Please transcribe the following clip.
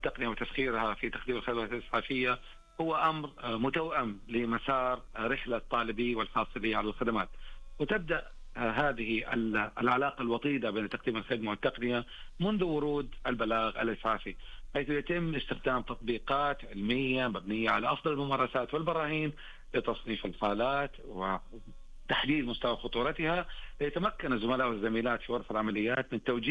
التقنية وتسخيرها في تقديم الخدمات الإسعافية هو أمر متوأم لمسار رحلة طالبي والحاصلي على الخدمات. وتبدأ هذه العلاقة الوطيدة بين تقديم الخدمة والتقنية منذ ورود البلاغ الإسعافي، حيث يتم استخدام تطبيقات علمية مبنية على أفضل الممارسات والبراهين لتصنيف الحالات وتحديد مستوى خطورتها، ليتمكن الزملاء والزميلات في غرف العمليات من توجيه